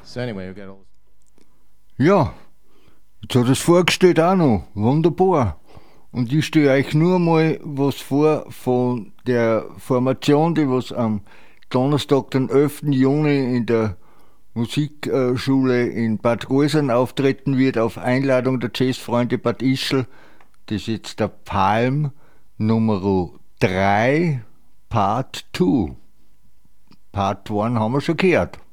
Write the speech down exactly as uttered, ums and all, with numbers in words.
So anyway, we got all. Ja, jetzt hat es vorgestellt auch noch. Wunderbar. Und ich stelle euch nur mal was vor von der Formation, die was am Donnerstag, den elften Juni in der Musikschule in Bad Gäusern auftreten wird, auf Einladung der Jazzfreunde Bad Ischl. Das ist jetzt der Palm Nummer drei, Part zwei. Part eins haben wir schon gehört.